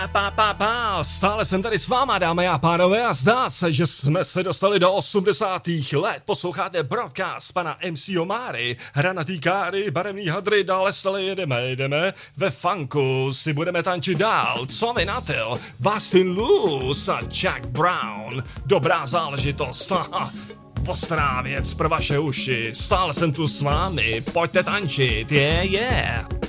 Stále jsem tady s váma, dámy a pánové, a zdá se, že jsme se dostali do 80. let. Posloucháte broadcast pana MC Omary, hranatý káry, barevný hadry, dále stále jedeme. Ve funku si budeme tančit dál. Co vy na to? Bustin' Loose a Jack Brown. Dobrá záležitost. Ostrá věc pro vaše uši. Stále jsem tu s vámi. Pojďte tančit, yeah.